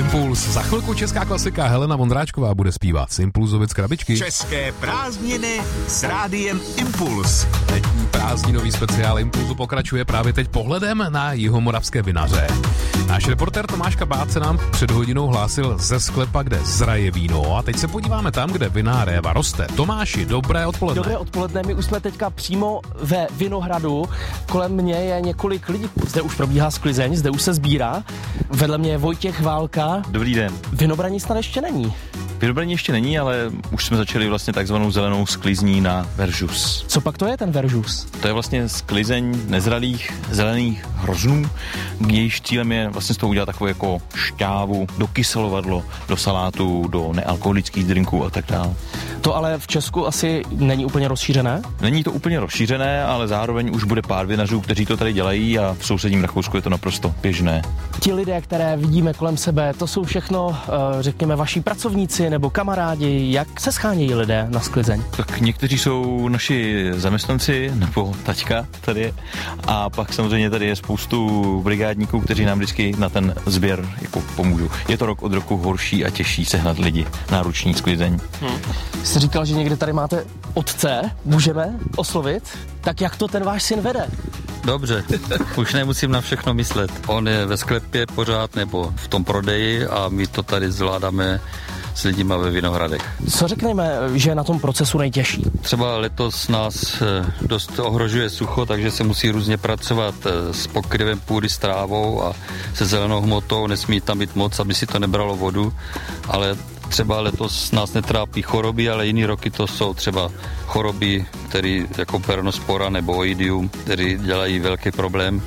Impuls. Za chvilku česká klasika Helena Vondráčková bude zpívat z Impulzovic krabičky. České prázdniny s rádiem Impuls. Letní prázdninový speciál Impulzu pokračuje právě teď pohledem na jihomoravské vinaře. Náš reportér Tomáš Kabát se nám před hodinou hlásil ze sklepa, kde zraje víno, a teď se podíváme tam, kde vinná réva roste. Tomáši, dobré odpoledne. Dobré odpoledne, my už jsme teďka přímo ve vinohradu. Kolem mě je několik lidí. Zde už probíhá sklizeň, zde už se sbírá. Vedle mě je Vojtěch Válka. Dobrý den. Vinobraní snad ještě není. Vinobraní ještě není, ale už jsme začali vlastně takzvanou zelenou sklizní na veržus. Co pak to je ten veržus? To je vlastně sklizeň nezralých zelených hroznů, jejíž cílem je vlastně z toho udělat takovou jako šťávu, do kyselovadlo, do salátu, do nealkoholických drinků a tak dále. To ale v Česku asi není úplně rozšířené? Není to úplně rozšířené, ale zároveň už bude pár vinařů, kteří to tady dělají, a v sousedním Rakousku je to naprosto běžné. Ti lidé, které vidíme kolem sebe, to jsou všechno, řekněme, vaši pracovníci nebo kamarádi. Jak se schánějí lidé na sklizeň? Tak někteří jsou naši zaměstnanci nebo taťka tady, a pak samozřejmě tady je spoustu brigádníků, kteří nám vždycky na ten sběr jako pomůžou. Je to rok od roku horší a těžší sehnat lidi na ruční sklizeň. Jsi říkal, že někde tady máte otce, můžeme oslovit? Tak jak to ten váš syn vede? Dobře, už nemusím na všechno myslet. On je ve sklepě pořád nebo v tom prodeji a my to tady zvládáme s lidima ve vinohradech. Co řekneme, že je na tom procesu nejtěžší? Třeba letos nás dost ohrožuje sucho, takže se musí různě pracovat s pokryvem půdy s trávou a se zelenou hmotou. Nesmí tam být moc, aby si to nebralo vodu, ale třeba letos nás netrápí choroby, ale jiný roky to jsou třeba choroby, které jako peronospora nebo oidium, které dělají velký problém.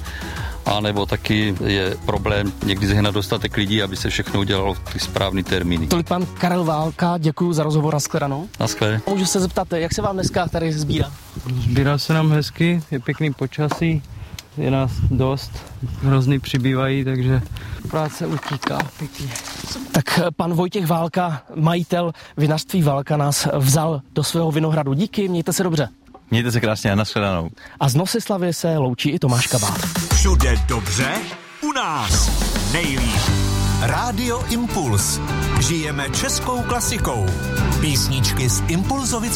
A nebo taky je problém někdy sehnat dostatek lidí, aby se všechno udělalo v ty správný termíny. Tolik pan Karel Válka, děkuji za rozhovor, nashledanou. Naschle. Můžu se zeptat, jak se vám dneska tady sbírá? Sbírá se nám hezky, je pěkný počasí, je nás dost, hrozný přibývají, takže práce utíká pěkně. Tak pan Vojtěch Válka, majitel vinařství Válka, nás vzal do svého vinohradu. Díky, mějte se dobře. Mějte se krásně a nashledanou. A z Nosislavy se loučí i Tomáš Kabát. Všude dobře, u nás nejlíp. Rádio Impuls. Žijeme českou klasikou. Písničky z Impulzovic